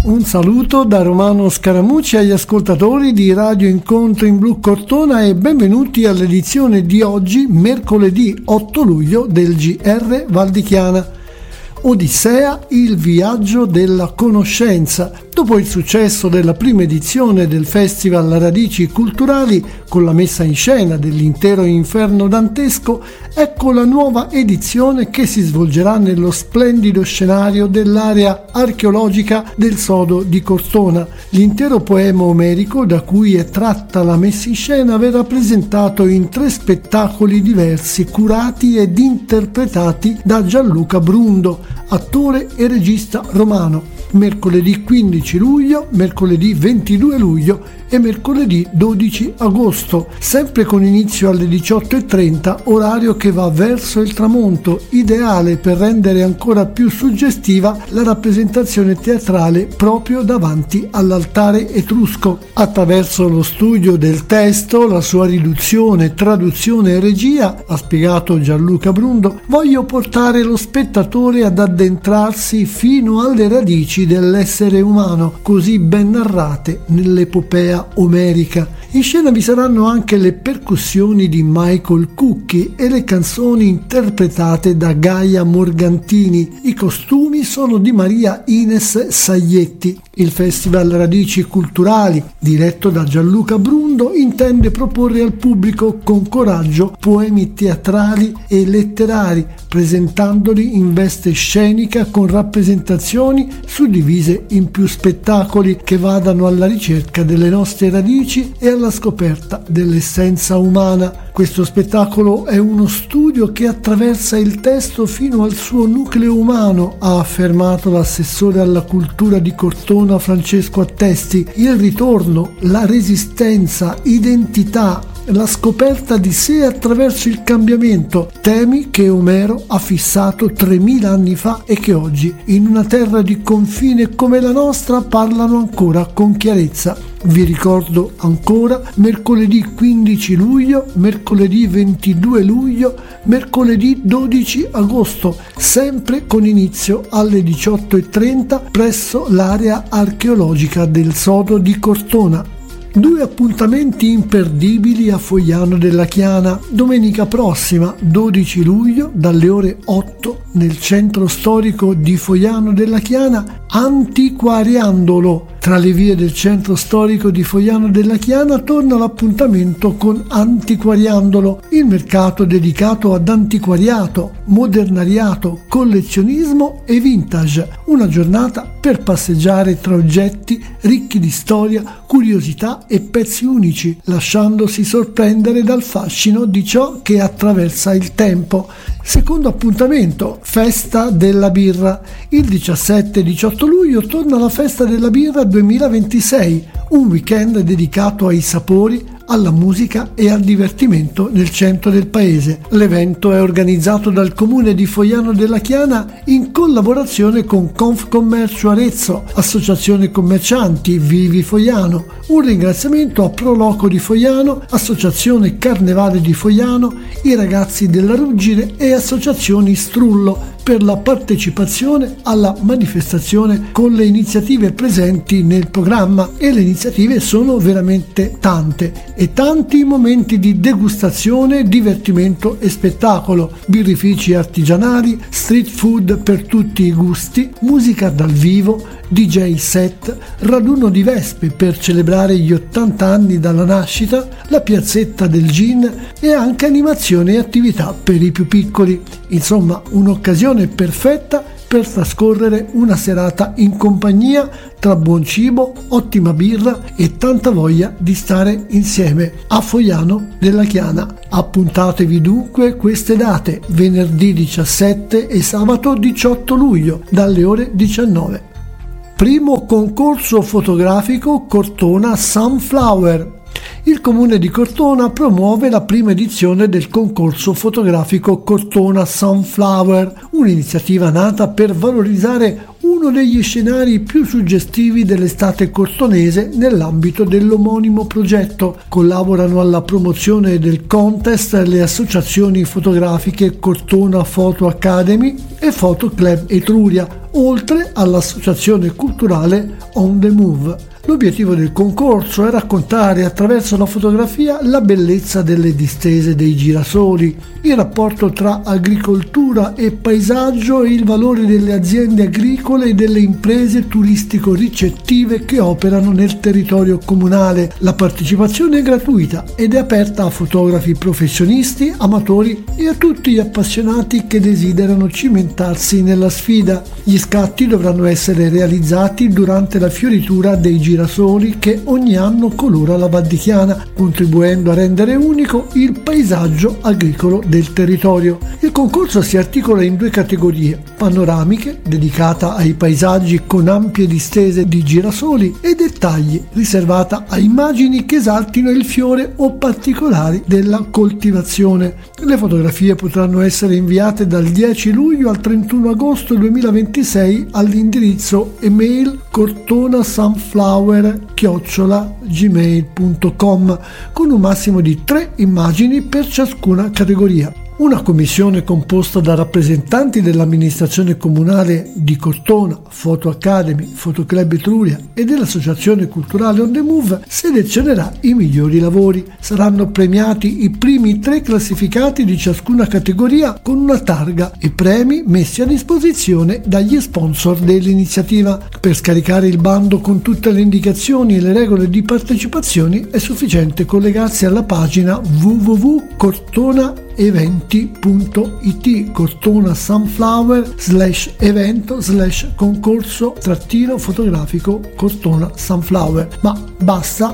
Un saluto da Romano Scaramucci agli ascoltatori di Radio Incontro in Blu Cortona e benvenuti all'edizione di oggi, mercoledì 8 luglio del GR Val di Chiana. Odissea, il viaggio della conoscenza. Dopo il successo della prima edizione del Festival Radici Culturali, con la messa in scena dell'intero inferno dantesco, ecco la nuova edizione che si svolgerà nello splendido scenario dell'area archeologica del Sodo di Cortona. L'intero poema omerico da cui è tratta la messa in scena verrà presentato in 3 spettacoli diversi, curati ed interpretati da Gianluca Brundo, attore e regista romano. Mercoledì 15 luglio, mercoledì 22 luglio e mercoledì 12 agosto, sempre con inizio alle 18:30, orario che va verso il tramonto, ideale per rendere ancora più suggestiva la rappresentazione teatrale proprio davanti all'altare etrusco. Attraverso lo studio del testo, la sua riduzione, traduzione e regia, ha spiegato Gianluca Brundo, voglio portare lo spettatore ad addentrarsi fino alle radici dell'essere umano, così ben narrate nell'epopea omerica. In scena vi saranno anche le percussioni di Michael Cucchi e le canzoni interpretate da Gaia Morgantini. I costumi sono di Maria Ines Saglietti. Il Festival Radici Culturali, diretto da Gianluca Brundo, intende proporre al pubblico con coraggio poemi teatrali e letterari, presentandoli in veste scenica con rappresentazioni suddivise in più spettacoli che vadano alla ricerca delle nostre radici e alla scoperta dell'essenza umana. Questo spettacolo è uno studio che attraversa il testo fino al suo nucleo umano, ha affermato l'assessore alla cultura di Cortona Francesco Attesti. Il ritorno, la resistenza, identità, la scoperta di sé attraverso il cambiamento, temi che Omero ha fissato 3000 anni fa e che oggi, in una terra di confine come la nostra, parlano ancora con chiarezza. Vi ricordo ancora mercoledì 15 luglio, mercoledì 22 luglio, mercoledì 12 agosto, sempre con inizio alle 18:30 presso l'area archeologica del Sodo di Cortona. 2 appuntamenti imperdibili a Fogliano della Chiana. Domenica prossima, 12 luglio, dalle ore 8, nel centro storico di Fogliano della Chiana, Antiquariandolo. Tra le vie del centro storico di Fogliano della Chiana torna l'appuntamento con Antiquariandolo, il mercato dedicato ad antiquariato, modernariato, collezionismo e vintage. Una giornata per passeggiare tra oggetti ricchi di storia, curiosità e pezzi unici, lasciandosi sorprendere dal fascino di ciò che attraversa il tempo. Secondo appuntamento, Festa della Birra. Il 17 e 18 luglio torna la Festa della Birra 2026, un weekend dedicato ai sapori, alla musica e al divertimento nel centro del paese. L'evento è organizzato dal comune di Fogliano della Chiana in collaborazione con Confcommercio Arezzo, Associazione Commercianti Vivi Fogliano. Un ringraziamento a Proloco di Fogliano, Associazione Carnevale di Fogliano, i ragazzi della Ruggine e Associazioni Strullo per la partecipazione alla manifestazione con le iniziative presenti nel programma, e le iniziative sono veramente tante e tanti momenti di degustazione, divertimento e spettacolo, birrifici artigianali, street food per tutti i gusti, musica dal vivo, DJ set, raduno di vespe per celebrare gli 80 anni dalla nascita, la piazzetta del gin e anche animazione e attività per i più piccoli. Insomma, un'occasione perfetta per trascorrere una serata in compagnia tra buon cibo, ottima birra e tanta voglia di stare insieme a Fogliano della Chiana. Appuntatevi dunque queste date, venerdì 17 e sabato 18 luglio dalle ore 19. Primo concorso fotografico Cortona Sunflower. Il comune di Cortona promuove la prima edizione del concorso fotografico Cortona Sunflower, un'iniziativa nata per valorizzare uno degli scenari più suggestivi dell'estate cortonese nell'ambito dell'omonimo progetto. Collaborano alla promozione del contest le associazioni fotografiche Cortona Photo Academy e Photo Club Etruria, oltre all'associazione culturale On The Move. L'obiettivo del concorso è raccontare attraverso la fotografia la bellezza delle distese dei girasoli, il rapporto tra agricoltura e paesaggio e il valore delle aziende agricole e delle imprese turistico-ricettive che operano nel territorio comunale. La partecipazione è gratuita ed è aperta a fotografi professionisti, amatori e a tutti gli appassionati che desiderano cimentarsi nella sfida. Gli scatti dovranno essere realizzati durante la fioritura dei girasoli che ogni anno colora la Val di Chiana, contribuendo a rendere unico il paesaggio agricolo del territorio. Il concorso si articola in 2 categorie: panoramiche, dedicata ai paesaggi con ampie distese di girasoli, e dettagli, riservata a immagini che esaltino il fiore o particolari della coltivazione. Le fotografie potranno essere inviate dal 10 luglio al 31 agosto 2026 all'indirizzo email cortonasunflower@gmail.com con un massimo di 3 immagini per ciascuna categoria. Una commissione composta da rappresentanti dell'amministrazione comunale di Cortona, Photo Academy, Photo Club Etruria e dell'associazione culturale On The Move selezionerà i migliori lavori. Saranno premiati i primi 3 classificati di ciascuna categoria con una targa e premi messi a disposizione dagli sponsor dell'iniziativa. Per scaricare il bando con tutte le indicazioni e le regole di partecipazione è sufficiente collegarsi alla pagina www.cortonaeventi.it Cortona Sunflower /evento/concorso fotografico Cortona Sunflower, ma basta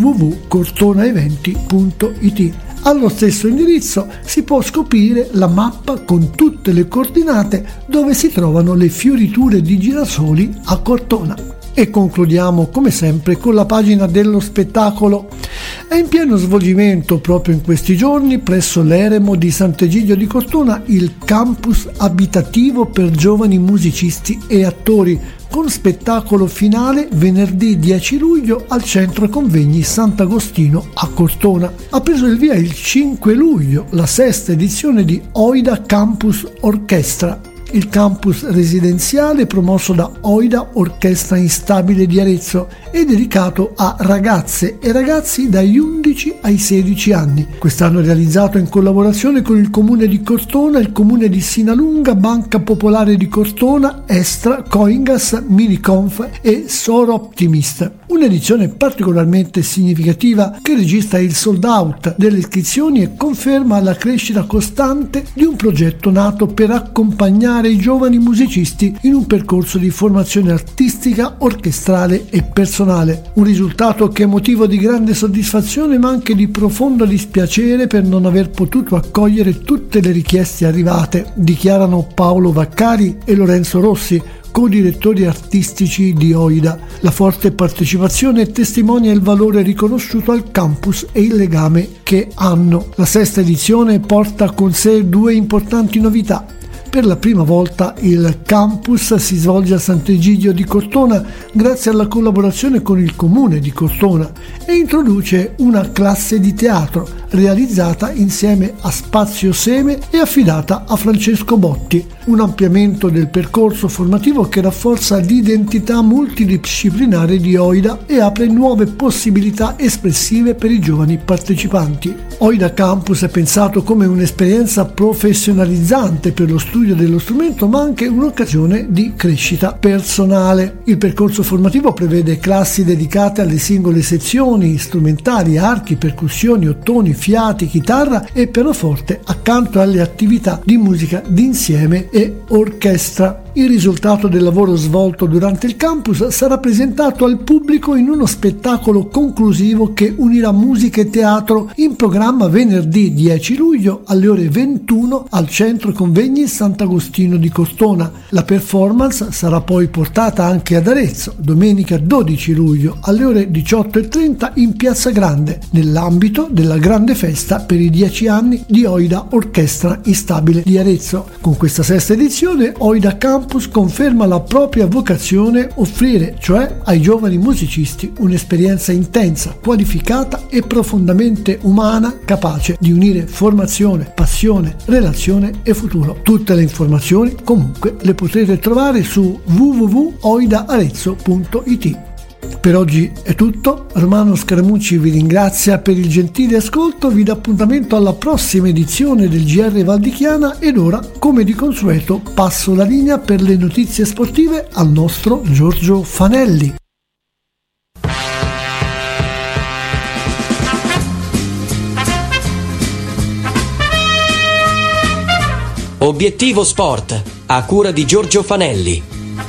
www.cortonaeventi.it. Allo stesso indirizzo si può scoprire la mappa con tutte le coordinate dove si trovano le fioriture di girasoli a Cortona. E concludiamo come sempre con la pagina dello spettacolo. È in pieno svolgimento proprio in questi giorni presso l'Eremo di Sant'Egidio di Cortona il campus abitativo per giovani musicisti e attori, con spettacolo finale venerdì 10 luglio al centro convegni Sant'Agostino a Cortona. Ha preso il via il 5 luglio la 6ª edizione di Oida Campus Orchestra, il campus residenziale promosso da Oida Orchestra Instabile di Arezzo è dedicato a ragazze e ragazzi dagli 11 ai 16 anni. Quest'anno è realizzato in collaborazione con il Comune di Cortona, il Comune di Sinalunga, Banca Popolare di Cortona, Estra, Coingas, Miniconf e Soro Optimist. Un'edizione particolarmente significativa che registra il sold out delle iscrizioni e conferma la crescita costante di un progetto nato per accompagnare i giovani musicisti in un percorso di formazione artistica, orchestrale e personale. Un risultato che è motivo di grande soddisfazione ma anche di profondo dispiacere per non aver potuto accogliere tutte le richieste arrivate, dichiarano Paolo Vaccari e Lorenzo Rossi, co-direttori artistici di Oida. La forte partecipazione testimonia il valore riconosciuto al campus e il legame che hanno. La 6ª edizione porta con sé 2 importanti novità. Per la prima volta il campus si svolge a Sant'Egidio di Cortona grazie alla collaborazione con il Comune di Cortona e introduce una classe di teatro realizzata insieme a Spazio Seme e affidata a Francesco Botti, un ampliamento del percorso formativo che rafforza l'identità multidisciplinare di Oida e apre nuove possibilità espressive per i giovani partecipanti. Oida Campus è pensato come un'esperienza professionalizzante per lo studio dello strumento, ma anche un'occasione di crescita personale. Il percorso formativo prevede classi dedicate alle singole sezioni strumentali, archi, percussioni, ottoni, fiati, chitarra e pianoforte, accanto alle attività di musica d'insieme e orchestra. Il risultato del lavoro svolto durante il campus sarà presentato al pubblico in uno spettacolo conclusivo che unirà musica e teatro in programma venerdì 10 luglio alle ore 21 al centro convegni Sant'Agostino di Cortona. La performance sarà poi portata anche ad Arezzo domenica 12 luglio alle ore 18:30 in Piazza Grande nell'ambito della grande festa per i 10 anni di Oida Orchestra Instabile di Arezzo. Con questa 6ª edizione Oida Campus campus conferma la propria vocazione offrire, cioè ai giovani musicisti, un'esperienza intensa, qualificata e profondamente umana, capace di unire formazione, passione, relazione e futuro. Tutte le informazioni comunque le potrete trovare su www.oidaarezzo.it. Per oggi è tutto, Romano Scaramucci vi ringrazia per il gentile ascolto, vi dà appuntamento alla prossima edizione del GR Val di Chiana ed ora, come di consueto, passo la linea per le notizie sportive al nostro Giorgio Fanelli. Obiettivo Sport, a cura di Giorgio Fanelli.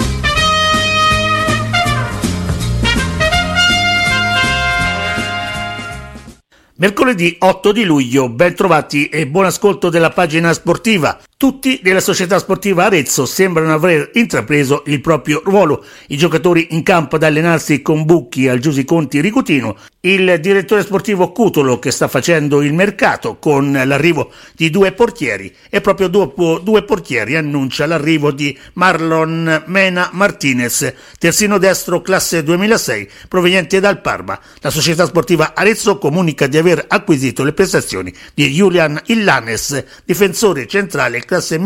Mercoledì 8 di luglio, ben trovati e buon ascolto della pagina sportiva. Tutti della società sportiva Arezzo sembrano aver intrapreso il proprio ruolo. I giocatori in campo ad allenarsi con Bucchi al Giusi Conti Ricutino, il direttore sportivo Cutolo che sta facendo il mercato con l'arrivo di due portieri e proprio dopo due portieri annuncia l'arrivo di Marlon Mena Martinez, terzino destro classe 2006 proveniente dal Parma. La società sportiva Arezzo comunica di aver acquisito le prestazioni di Julian Illanes, difensore centrale classe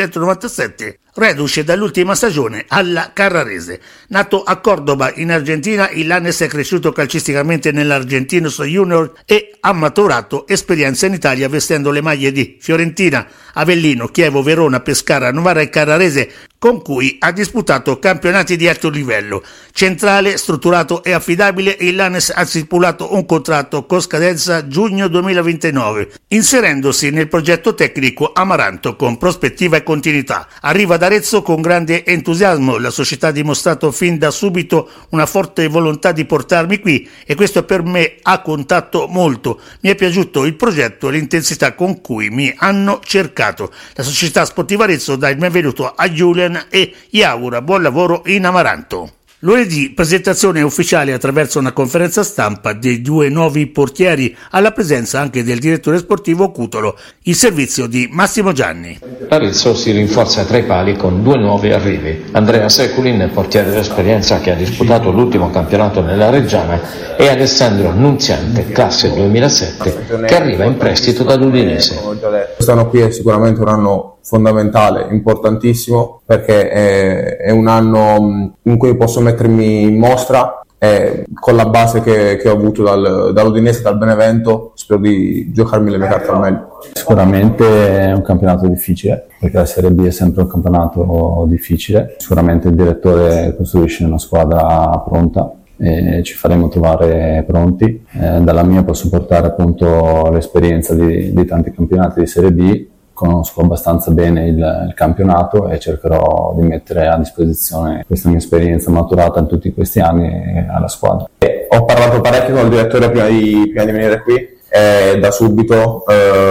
1997, reduce dall'ultima stagione alla Carrarese. Nato a Cordoba in Argentina, Illanes è cresciuto calcisticamente nell'Argentinos Junior e ha maturato esperienza in Italia vestendo le maglie di Fiorentina, Avellino, Chievo, Verona, Pescara, Novara e Carrarese, con cui ha disputato campionati di alto livello. Centrale, strutturato e affidabile, Illanes ha stipulato un contratto con scadenza giugno 2029, inserendosi nel progetto tecnico Amaranto con prospettiva e continuità. Arriva da Arezzo con grande entusiasmo, la società ha dimostrato fin da subito una forte volontà di portarmi qui e questo per me ha contato molto. Mi è piaciuto il progetto e l'intensità con cui mi hanno cercato. La società sportiva Arezzo dà il benvenuto a Julian e gli augura buon lavoro in Amaranto. Lunedì presentazione ufficiale attraverso una conferenza stampa dei due nuovi portieri alla presenza anche del direttore sportivo Cutolo, il servizio di Massimo Gianni. Arezzo si rinforza tra i pali con due nuovi arrivi. Andrea Seculin, portiere d'esperienza che ha disputato l'ultimo campionato nella Reggiana, e Alessandro Nunziante, classe 2007, che arriva in prestito dall'Udinese. Quest'anno qui è sicuramente un anno fondamentale, importantissimo, perché è un anno in cui posso mettermi in mostra e con la base che ho avuto dall'Udinese, dal Benevento, spero di giocarmi le mie carte al meglio. Sicuramente è un campionato difficile, perché la Serie B è sempre un campionato difficile. Sicuramente il direttore costruisce una squadra pronta e ci faremo trovare pronti. Dalla mia posso portare appunto l'esperienza di tanti campionati di Serie B. Conosco abbastanza bene il campionato e cercherò di mettere a disposizione questa mia esperienza maturata in tutti questi anni alla squadra. Ho parlato parecchio con il direttore prima di venire qui e da subito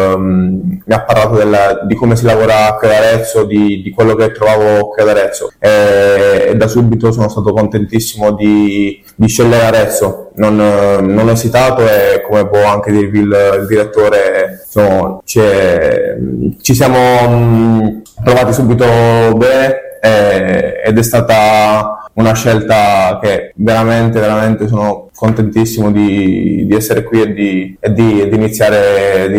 mi ha parlato di come si lavora qui ad Arezzo, di quello che trovavo qui ad Arezzo e da subito sono stato contentissimo di scegliere Arezzo, non ho esitato e come può anche dirvi il direttore ci siamo trovati subito bene ed è stata una scelta che veramente sono contentissimo di essere qui e di iniziare.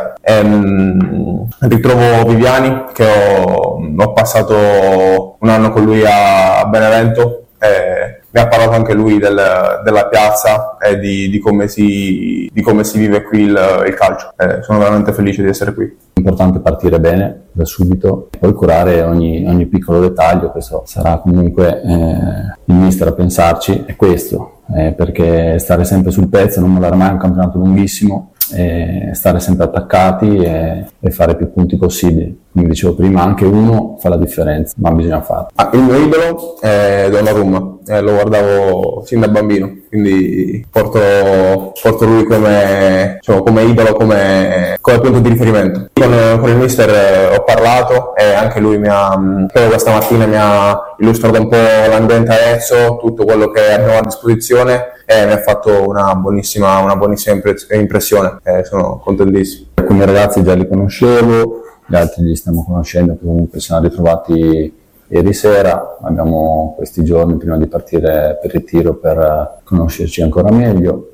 Ritrovo Viviani che ho passato un anno con lui a Benevento. Mi ha parlato anche lui della piazza e di come si vive qui il calcio. Sono veramente felice di essere qui. È importante partire bene da subito e poi curare ogni piccolo dettaglio. Questo sarà comunque il mister a pensarci, è questo, perché stare sempre sul pezzo, non mollare mai un campionato lunghissimo, stare sempre attaccati e fare più punti possibili. Come dicevo prima, anche uno fa la differenza, ma bisogna farlo. Il mio idolo è Donnarumma, lo guardavo sin da bambino, quindi porto lui come idolo, come punto di riferimento. Con il mister ho parlato e anche lui proprio questa mattina mi ha illustrato un po' l'ambiente Arezzo, tutto quello che abbiamo a disposizione e mi ha fatto una buonissima impressione. Sono contentissimo. Alcuni ragazzi già li conoscevo, gli altri li stiamo conoscendo, che comunque si sono ritrovati ieri sera, abbiamo questi giorni prima di partire per il ritiro per conoscerci ancora meglio.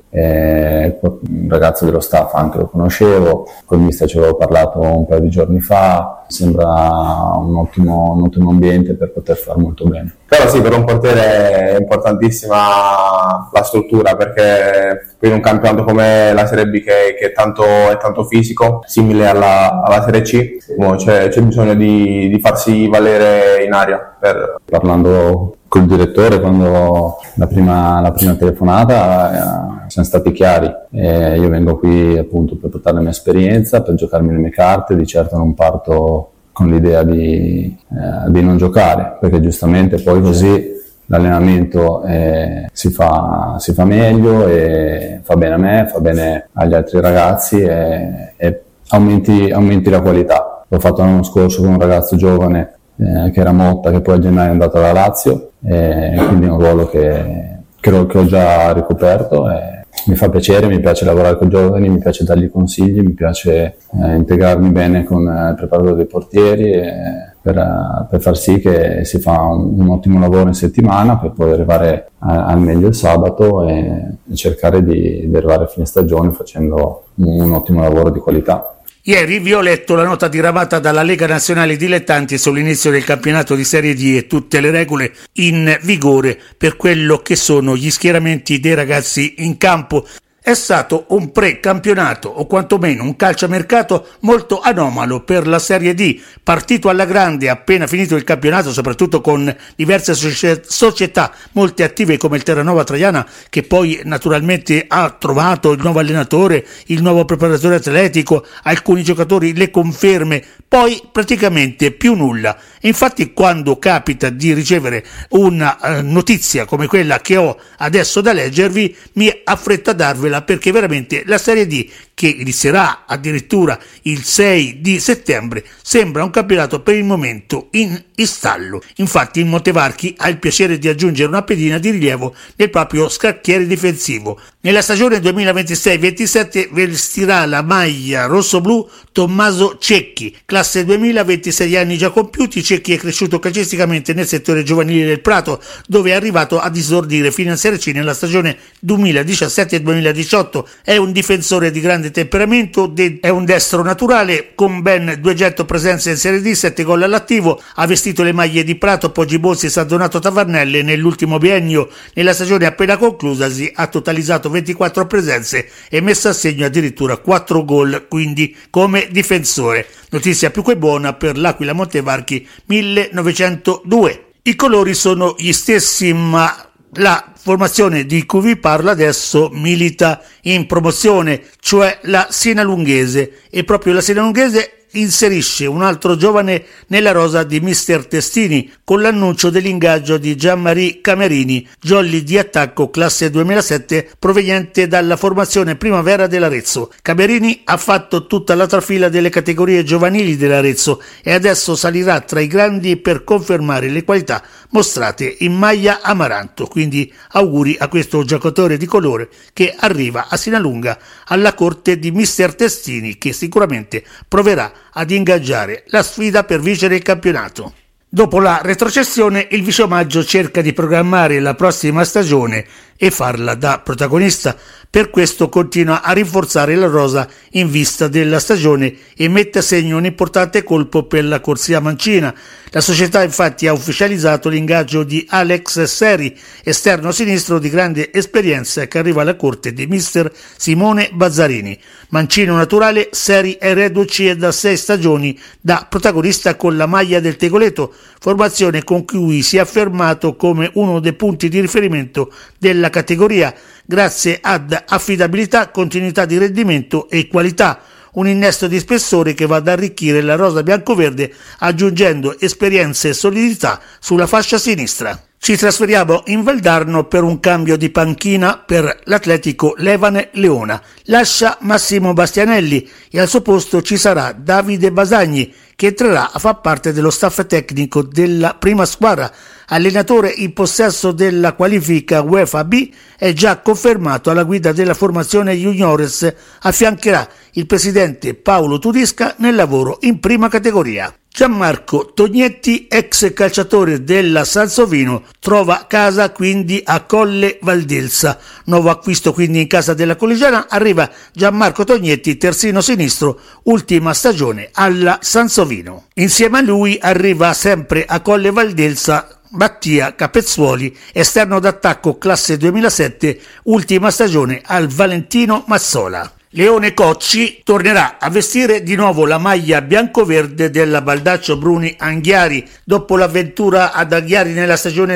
Un ragazzo dello staff anche lo conoscevo, col mister ci avevo parlato un paio di giorni fa, sembra un ottimo ambiente per poter fare molto bene. Però sì, per un portiere è importantissima la struttura, perché in un campionato come la Serie B che è tanto fisico, simile alla Serie C, c'è bisogno di farsi valere in aria. Parlando col direttore, quando la prima telefonata siamo stati chiari. Io vengo qui appunto per portare la mia esperienza, per giocarmi le mie carte. Di certo non parto con l'idea di non giocare, perché giustamente poi così l'allenamento si fa meglio e fa bene a me, fa bene agli altri ragazzi e aumenti la qualità. L'ho fatto l'anno scorso con un ragazzo giovane che era Motta, che poi a gennaio è andato alla Lazio, quindi è un ruolo che ho già ricoperto. Mi fa piacere, mi piace lavorare con i giovani, mi piace dargli consigli, mi piace integrarmi bene con il preparatore dei portieri per far sì che si fa un ottimo lavoro in settimana per poi arrivare al meglio il sabato e cercare di arrivare a fine stagione facendo un ottimo lavoro di qualità. Ieri vi ho letto la nota diramata dalla Lega Nazionale Dilettanti sull'inizio del campionato di Serie D e tutte le regole in vigore per quello che sono gli schieramenti dei ragazzi in campo. È stato un pre-campionato, o quantomeno un calciomercato molto anomalo per la Serie D, partito alla grande appena finito il campionato, soprattutto con diverse società, molte attive come il Terranova Traiana, che poi naturalmente ha trovato il nuovo allenatore, il nuovo preparatore atletico, alcuni giocatori, le conferme, poi praticamente più nulla. Infatti quando capita di ricevere una notizia come quella che ho adesso da leggervi, mi affretta a darvela, perché veramente la Serie D, che inizierà addirittura il 6 di settembre, sembra un campionato per il momento in stallo. Infatti il Montevarchi ha il piacere di aggiungere una pedina di rilievo nel proprio scacchiere difensivo. Nella stagione 2026-27 vestirà la maglia rosso-blu Tommaso Cecchi, classe 2026 anni già compiuti. Cecchi è cresciuto calcisticamente nel settore giovanile del Prato, dove è arrivato ad esordire fino in Serie C nella stagione 2017-2018. È un difensore di grande temperamento, è un destro naturale con ben 200 presenze in Serie D, 7 gol all'attivo. Ha vestito le maglie di Prato, Poggi Bolsi e San Donato Tavernelle nell'ultimo biennio. Nella stagione appena conclusasi ha totalizzato 24 presenze e messo a segno addirittura 4 gol, quindi come difensore. Notizia più che buona per l'Aquila Montevarchi 1902. I colori sono gli stessi, ma la formazione di cui vi parlo adesso milita in promozione, cioè la Sinalunghese, e proprio la Sinalunghese inserisce un altro giovane nella rosa di Mister Testini con l'annuncio dell'ingaggio di Gianmarie Camerini, jolly di attacco classe 2007 proveniente dalla formazione Primavera dell'Arezzo. Camerini ha fatto tutta la trafila delle categorie giovanili dell'Arezzo e adesso salirà tra i grandi per confermare le qualità mostrate in maglia amaranto, quindi auguri a questo giocatore di colore che arriva a Sinalunga alla corte di Mister Testini, che sicuramente proverà ad ingaggiare la sfida per vincere il campionato. Dopo la retrocessione, il Vice Omaggio cerca di programmare la prossima stagione e farla da protagonista. Per questo continua a rinforzare la rosa in vista della stagione e mette a segno un importante colpo per la corsia mancina. La società infatti ha ufficializzato l'ingaggio di Alex Seri, esterno sinistro di grande esperienza che arriva alla corte di mister Simone Bazzarini. Mancino naturale, Seri è reduce da 6 stagioni da protagonista con la maglia del Tegoleto, formazione con cui si è affermato come uno dei punti di riferimento della categoria, grazie ad affidabilità, continuità di rendimento e qualità. Un innesto di spessore che va ad arricchire la rosa biancoverde, aggiungendo esperienza e solidità sulla fascia sinistra. Ci trasferiamo in Valdarno per un cambio di panchina per l'Atletico Levane Leona. Lascia Massimo Bastianelli e al suo posto ci sarà Davide Basagni, che entrerà a far parte dello staff tecnico della prima squadra. Allenatore in possesso della qualifica UEFA B, è già confermato alla guida della formazione Juniores, affiancherà il presidente Paolo Tudisca nel lavoro in prima categoria. Gianmarco Tognetti, ex calciatore della Sansovino, trova casa quindi a Colle Valdelsa. Nuovo acquisto quindi in casa della collegiana, arriva Gianmarco Tognetti, terzino sinistro, ultima stagione alla Sansovino. Insieme a lui arriva sempre a Colle Valdelsa Mattia Capezzuoli, esterno d'attacco classe 2007, ultima stagione al Valentino Mazzola. Leone Cocci tornerà a vestire di nuovo la maglia bianco-verde della Baldaccio Bruni Anghiari. Dopo l'avventura ad Anghiari nella stagione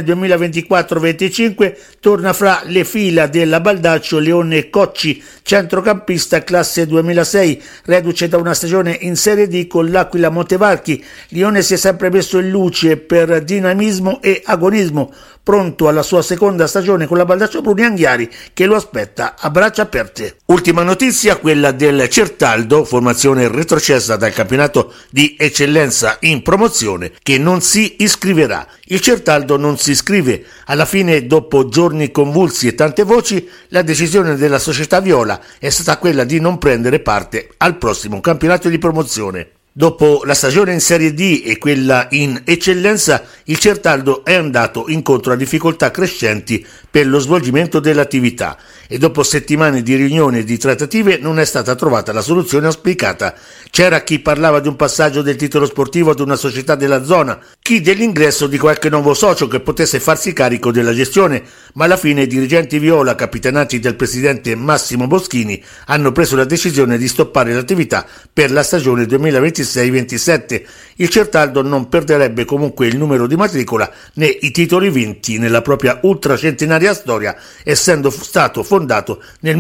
2024-25 torna fra le fila della Baldaccio Leone Cocci, centrocampista classe 2006, reduce da una stagione in Serie D con l'Aquila Montevarchi. Leone si è sempre messo in luce per dinamismo e agonismo, pronto alla sua seconda stagione con la Baldaccio Bruni Anghiari che lo aspetta a braccia aperte. Ultima notizia, quella del Certaldo, formazione retrocessa dal campionato di eccellenza in promozione, che non si iscriverà. Il Certaldo non si iscrive. Alla fine, dopo giorni convulsi e tante voci, la decisione della società viola è stata quella di non prendere parte al prossimo campionato di promozione. Dopo la stagione in Serie D e quella in eccellenza, il Certaldo è andato incontro a difficoltà crescenti per lo svolgimento dell'attività e dopo settimane di riunioni e di trattative non è stata trovata la soluzione auspicata. C'era chi parlava di un passaggio del titolo sportivo ad una società della zona, chi dell'ingresso di qualche nuovo socio che potesse farsi carico della gestione, ma alla fine i dirigenti viola, capitanati dal presidente Massimo Boschini, hanno preso la decisione di stoppare l'attività per la stagione 2026-27. Il Certaldo non perderebbe comunque il numero di matricola né i titoli vinti nella propria ultracentenaria storia, essendo stato fondato nel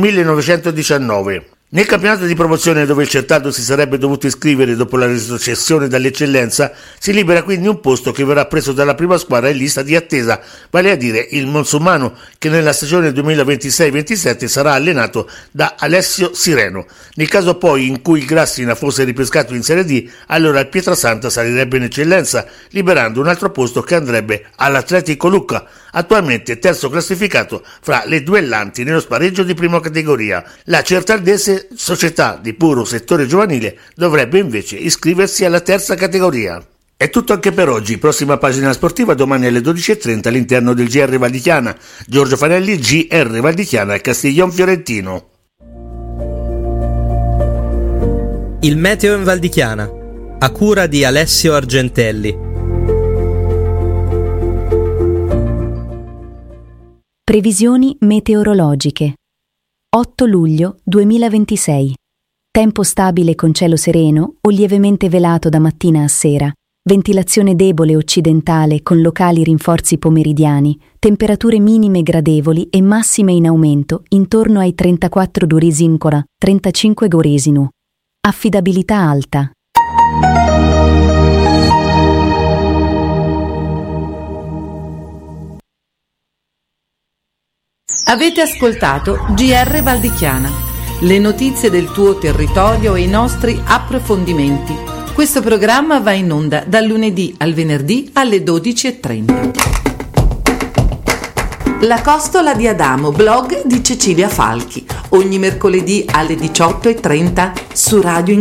1919. Nel campionato di promozione, dove il Certaldo si sarebbe dovuto iscrivere dopo la retrocessione dall'eccellenza, si libera quindi un posto che verrà preso dalla prima squadra in lista di attesa, vale a dire il Monsumano, che nella stagione 2026-27 sarà allenato da Alessio Sireno. Nel caso poi in cui il Grassina fosse ripescato in Serie D, allora il Pietrasanta salirebbe in eccellenza, liberando un altro posto che andrebbe all'Atletico Lucca, attualmente terzo classificato fra le duellanti nello spareggio di prima categoria. La Certaldese, società di puro settore giovanile, dovrebbe invece iscriversi alla terza categoria. È tutto anche per oggi. Prossima pagina sportiva domani alle 12:30 all'interno del GR Val di Chiana. Giorgio Fanelli, GR Val di Chiana e Castiglion Fiorentino. Il meteo in Val di Chiana, a cura di Alessio Argentelli. Previsioni meteorologiche. 8 luglio 2026. Tempo stabile con cielo sereno o lievemente velato da mattina a sera. Ventilazione debole occidentale con locali rinforzi pomeridiani. Temperature minime gradevoli e massime in aumento intorno ai 34 Durisincola, 35 Goresinu. Affidabilità alta. Avete ascoltato GR Val di Chiana, le notizie del tuo territorio e i nostri approfondimenti. Questo programma va in onda dal lunedì al venerdì alle 12:30. La costola di Adamo, blog di Cecilia Falchi, ogni mercoledì alle 18:30 su Radio